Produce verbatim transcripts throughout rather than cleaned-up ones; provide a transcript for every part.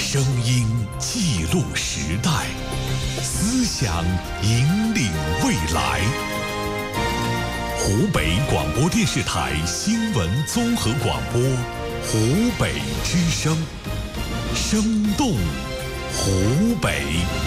声音记录时代，思想引领未来。湖北广播电视台新闻综合广播，湖北之声，生动湖北。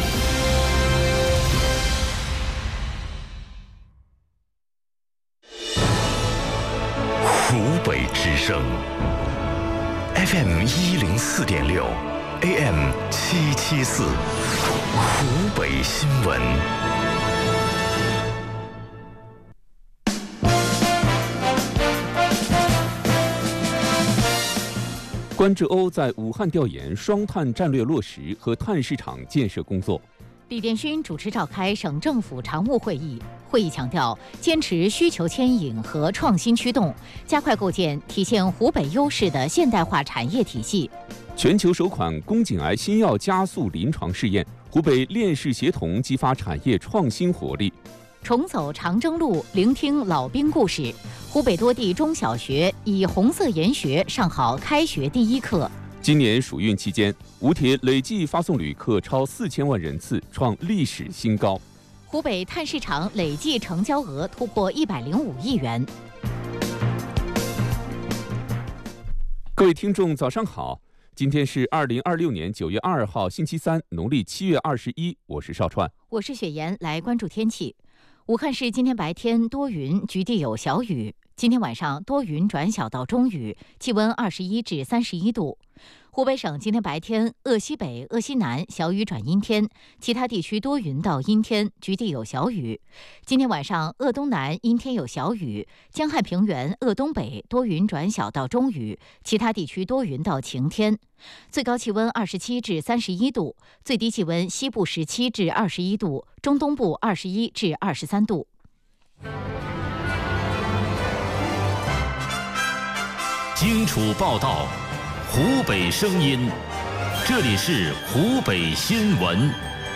湖北之声 F M 一零四点六 A M 七七四，湖北新闻。 关志欧在武汉调研双碳战略落实和碳市场建设工作。 李殿勋主持召开省政府常务会议，会议强调，坚持需求牵引和创新驱动，加快构建体现湖北优势的现代化产业体系。 全球首款宫颈癌新药加速临床试验，湖北链市协同激发产业创新活力。 重走长征路，聆听老兵故事。湖北多地中小学以红色研学上好开学第一课。 今年暑运期间，武铁累计发送旅客超四千万人次，创历史新高。 湖北碳市场累计成交额突破一百零五亿元。 各位听众，早上好，今天是二零二六年九月二号，星期三，农历七月二十一。我是邵川， 我是雪岩，来关注天气。武汉市今天白天多云，局地有小雨。今天晚上多云转小到中雨，气温二十一至三十一度。湖北省今天白天鄂西北、鄂西南小雨转阴天，其他地区多云到阴天，局地有小雨。今天晚上鄂东南阴天有小雨，江汉平原、鄂东北多云转小到中雨，其他地区多云到晴天。最高气温二十七至三十一度，最低气温西部十七至二十一度，中东部二十一至二十三度。 荆楚报道，湖北声音，这里是湖北新闻。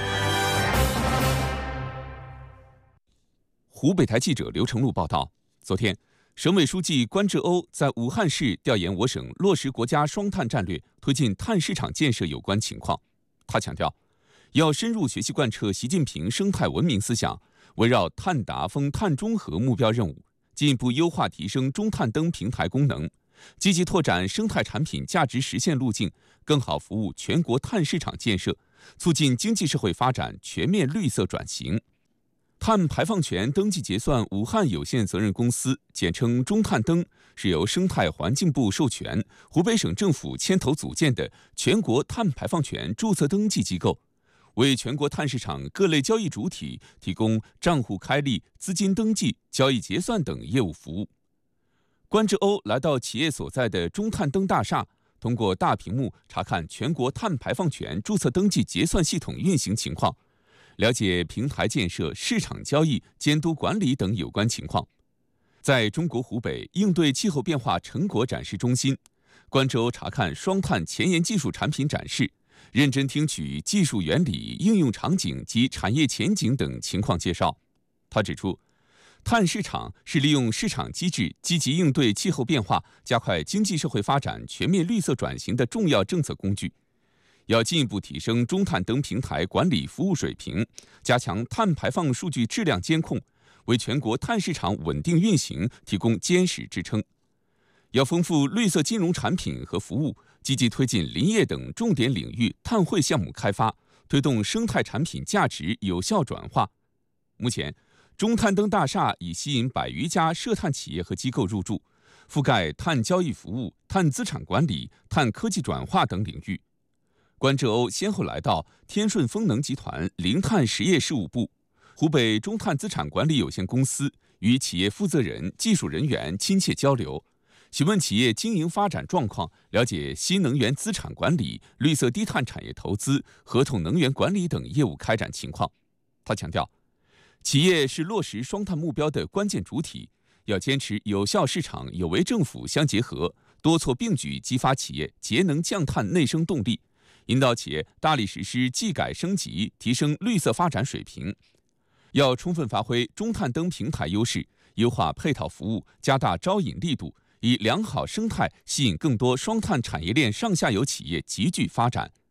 湖北台记者刘成禄报道，昨天，省委书记关志欧在武汉市调研我省落实国家双碳战略、推进碳市场建设有关情况。他强调，要深入学习贯彻习近平生态文明思想，围绕碳达峰、碳中和目标任务，进一步优化提升中碳灯平台功能，积极拓展生态产品价值实现路径，更好服务全国碳市场建设，促进经济社会发展全面绿色转型。碳排放权登记结算武汉有限责任公司，简称中碳灯，是由生态环境部授权、湖北省政府牵头组建的全国碳排放权注册登记机构，为全国碳市场各类交易主体提供账户开立、资金登记、交易结算等业务服务。关志欧来到企业所在的中碳灯大厦，通过大屏幕查看全国碳排放权注册登记结算系统运行情况，了解平台建设、市场交易、监督管理等有关情况。在中国湖北应对气候变化成果展示中心，关志欧查看双碳前沿技术产品展示，认真听取技术原理、应用场景及产业前景等情况介绍。他指出，碳市场是利用市场机制积极应对气候变化、加快经济社会发展全面绿色转型的重要政策工具。要进一步提升中碳灯平台管理服务水平，加强碳排放数据质量监控，为全国碳市场稳定运行提供坚实支撑。要丰富绿色金融产品和服务，积极推进林业等重点领域碳汇项目开发，推动生态产品价值有效转化。目前，中碳灯大厦已吸引百余家涉碳企业和机构入驻，覆盖碳交易服务、碳资产管理、碳科技转化等领域。关志欧先后来到天顺风能集团零碳实业事务部、湖北中碳资产管理有限公司，与企业负责人、技术人员亲切交流，询问企业经营发展状况，了解新能源资产管理、绿色低碳产业投资、合同能源管理等业务开展情况。他强调，企业是落实双碳目标的关键主体，要坚持有效市场、有为政府相结合，多措并举激发企业节能降碳内生动力，引导企业大力实施技改升级，提升绿色发展水平。要充分发挥中碳灯平台优势，优化配套服务，加大招引力度，以良好生态吸引更多双碳产业链上下游企业集聚发展。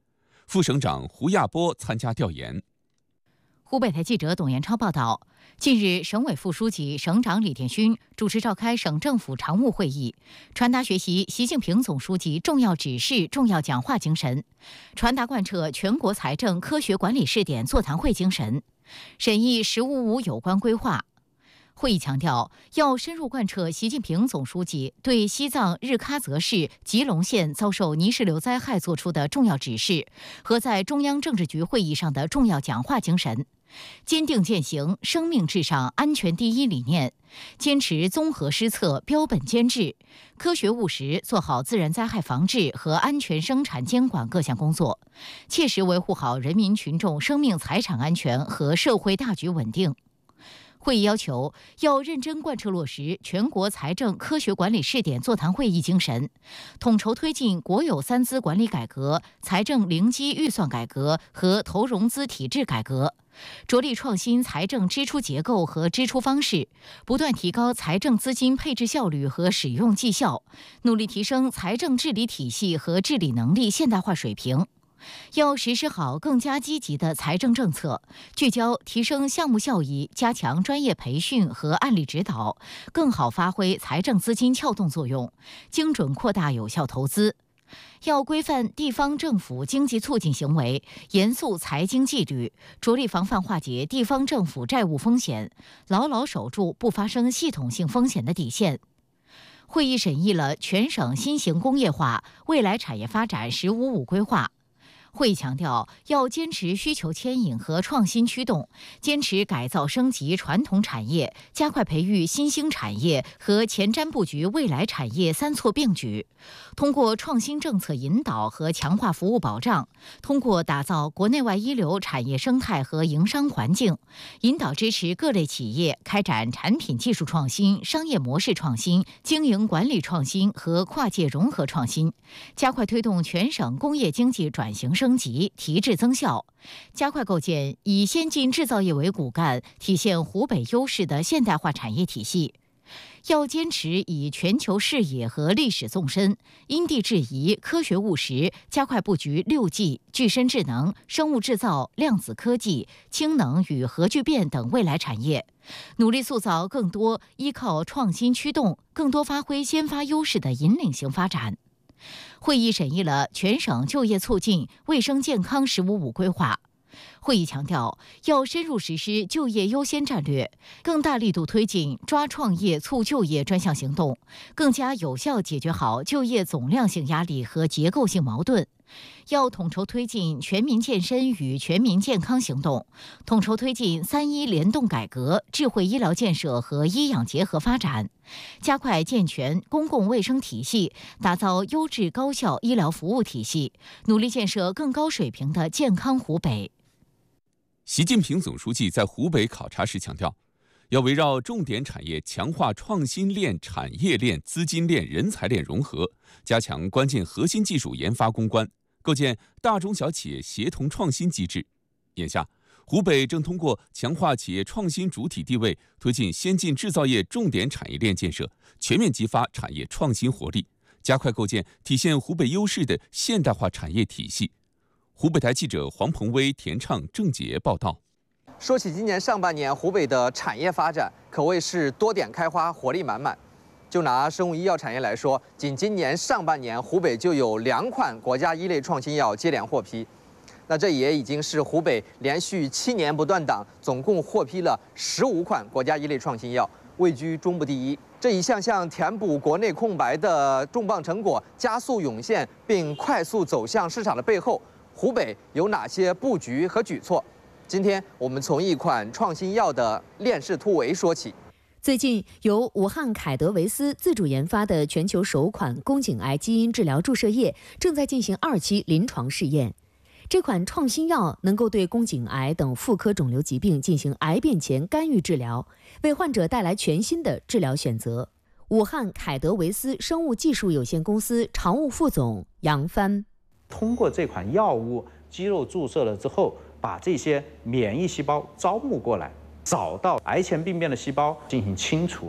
副省长胡亚波参加调研。 湖北台记者董延超报道，近日，省委副书记、省长李殿勋主持召开省政府常务会议，传达学习习近平总书记重要指示、重要讲话精神，传达贯彻全国财政科学管理试点座谈会精神，审议“十五五”有关规划。会议强调，要深入贯彻习近平总书记对西藏日喀则市吉隆县遭受泥石流灾害作出的重要指示和在中央政治局会议上的重要讲话精神，坚定践行生命至上、安全第一理念，坚持综合施策、标本兼治，科学务实做好自然灾害防治和安全生产监管各项工作，切实维护好人民群众生命财产安全和社会大局稳定。会议要求，要认真贯彻落实全国财政科学管理试点座谈会议精神，统筹推进国有三资管理改革、财政零基预算改革和投融资体制改革，着力创新财政支出结构和支出方式，不断提高财政资金配置效率和使用绩效，努力提升财政治理体系和治理能力现代化水平。要实施好更加积极的财政政策，聚焦提升项目效益，加强专业培训和案例指导，更好发挥财政资金撬动作用，精准扩大有效投资。要规范地方政府经济促进行为，严肃财经纪律，着力防范化解地方政府债务风险，牢牢守住不发生系统性风险的底线。会议审议了全省新型工业化未来产业发展“十五五”规划。会议强调，要坚持需求牵引和创新驱动，坚持改造升级传统产业，加快培育新兴产业和前瞻布局未来产业三措并举。通过创新政策引导和强化服务保障，通过打造国内外一流产业生态和营商环境，引导支持各类企业开展产品技术创新、商业模式创新、经营管理创新和跨界融合创新，加快推动全省工业经济转型升级、提质增效，加快构建以先进制造业为骨干、体现湖北优势的现代化产业体系。要坚持以全球视野和历史纵深，因地制宜、科学务实，加快布局六 G、具身智能、生物制造、量子科技、氢能与核聚变等未来产业，努力塑造更多依靠创新驱动、更多发挥先发优势的引领型发展。会议审议了全省就业促进、卫生健康“十五五”规划。会议强调，要深入实施就业优先战略，更大力度推进抓创业促就业专项行动，更加有效解决好就业总量性压力和结构性矛盾。要统筹推进全民健身与全民健康行动，统筹推进三医联动改革、智慧医疗建设和医养结合发展，加快健全公共卫生体系，打造优质高效医疗服务体系，努力建设更高水平的健康湖北。 习近平总书记在湖北考察时强调，要围绕重点产业强化创新链、产业链、资金链、人才链融合，加强关键核心技术研发攻关，构建大中小企业协同创新机制。眼下，湖北正通过强化企业创新主体地位，推进先进制造业重点产业链建设，全面激发产业创新活力，加快构建体现湖北优势的现代化产业体系。湖北台记者黄鹏威、田畅、郑杰报道。 说起今年上半年湖北的产业发展，可谓是多点开花，活力满满。就拿生物医药产业来说，仅今年上半年，湖北就有两款国家一类创新药接连获批。那这也已经是湖北连续七年不断档，总共获批了十五款国家一类创新药，位居中部第一。这一项项填补国内空白的重磅成果，加速涌现并快速走向市场的背后，湖北有哪些布局和举措？今天我们从一款创新药的链式突围说起。 最近，由武汉凯德维斯自主研发的全球首款宫颈癌基因治疗注射液正在进行二期临床试验。这款创新药能够对宫颈癌等妇科肿瘤疾病进行癌变前干预治疗，为患者带来全新的治疗选择。武汉凯德维斯生物技术有限公司常务副总杨帆。 通过这款药物肌肉注射了之后，把这些免疫细胞招募过来，找到癌前病变的细胞进行清除，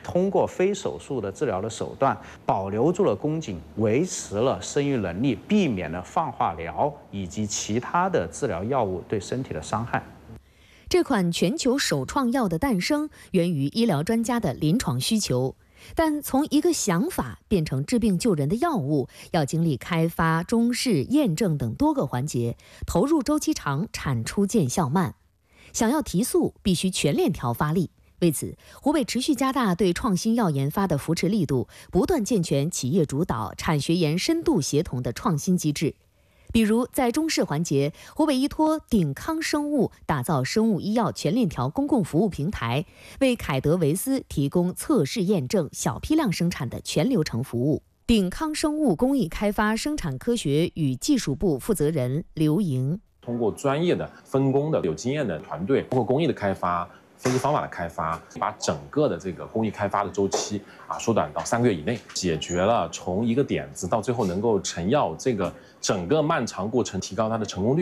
通过非手术的治疗的手段，保留住了宫颈，维持了生育能力，避免了放化疗以及其他的治疗药物对身体的伤害。 这款全球首创药的诞生源于医疗专家的临床需求，但从一个想法变成治病救人的药物，要经历开发、中试、验证等多个环节，投入周期长，产出见效慢。想要提速，必须全链条发力。为此，湖北持续加大对创新药研发的扶持力度，不断健全企业主导、产学研深度协同的创新机制。比如，在中试环节，湖北依托鼎康生物打造生物医药全链条公共服务平台，为凯德维斯提供测试验证、小批量生产的全流程服务。鼎康生物工艺开发生产科学与技术部负责人刘莹。 通过专业的分工的有经验的团队，通过工艺的开发、分析方法的开发，把整个的这个工艺开发的周期啊缩短到三个月以内，解决了从一个点子到最后能够成药这个整个漫长过程，提高它的成功率。